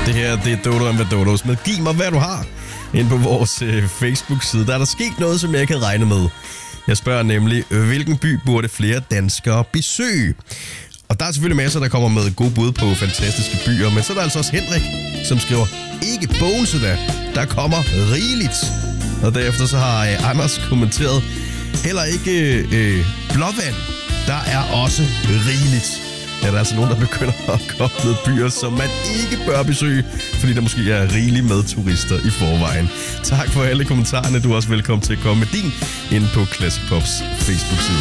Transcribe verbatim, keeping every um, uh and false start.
Det her, det er Dodo and Dodos med Giv mig, hvad du har. Inde på vores øh, Facebook-side, der er der sket noget, som jeg ikke havde regnet med. Jeg spørger nemlig, hvilken by burde flere danskere besøge? Og der er selvfølgelig masser, der kommer med gode bud på fantastiske byer, men så er der altså også Henrik, som skriver, ikke Bogense da, der kommer rigeligt. Og derefter så har øh, Anders kommenteret, heller ikke øh, Blåvand, der er også rigeligt. Ja, der er altså nogen, der begynder at komme med byer, som man ikke bør besøge, fordi der måske er rigeligt med turister i forvejen. Tak for alle kommentarerne. Du er også velkommen til at komme med din inde på Classic Pops Facebook-side.